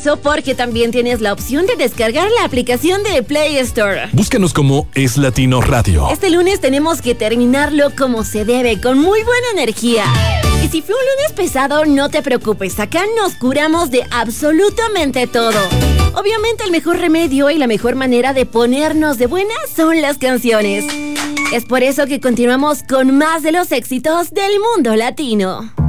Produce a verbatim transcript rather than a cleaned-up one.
eso porque también tienes la opción de descargar la aplicación de Play Store. Búscanos como Es Latino Radio. Este lunes tenemos que terminarlo como se debe, con muy buena energía. Y si fue un lunes pesado, no te preocupes, acá nos curamos de absolutamente todo. Obviamente el mejor remedio y la mejor manera de ponernos de buenas son las canciones. Es por eso que continuamos con más de los éxitos del mundo latino.